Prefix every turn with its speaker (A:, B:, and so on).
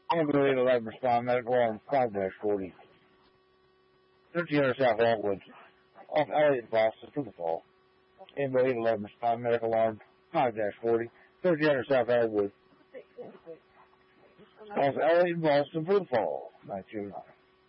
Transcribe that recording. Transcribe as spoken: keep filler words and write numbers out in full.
A: Ambulance eleven respond medical alarm five dash forty. thirteen hundred South Longwood. Off Elliott and Boston for the fall. Ambulance eleven respond medical alarm five dash forty. thirteen hundred South Elwood. Off Elliott and Boston for the fall. nine two nine.